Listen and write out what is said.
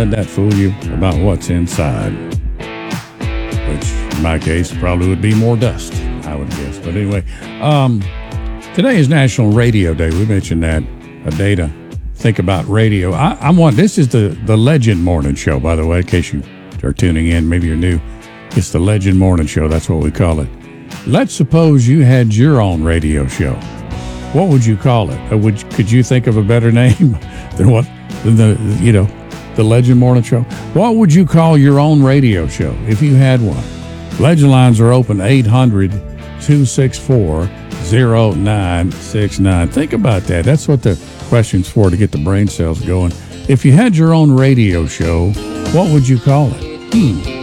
let that fool you about what's inside. Which, in my case, probably would be more dust, I would guess. But anyway, today is National Radio Day. We mentioned that, a day to think about radio. This is the Legend Morning Show, by the way, in case you are tuning in. Maybe you're new. It's the Legend Morning Show. That's what we call it. Let's suppose you had your own radio show. What would you call it? Could you think of a better name than the Legend Morning Show? What would you call your own radio show if you had one? Legend lines are open 800-264-0969. Think about that. That's what the question's for, to get the brain cells going. If you had your own radio show, what would you call it?